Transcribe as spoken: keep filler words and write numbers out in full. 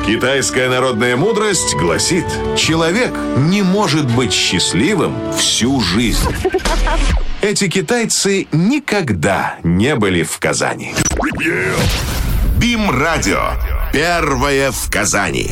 Китайская народная мудрость гласит: человек не может быть счастливым всю жизнь. Эти китайцы никогда не были в Казани. БИМ-радио. Первое в Казани.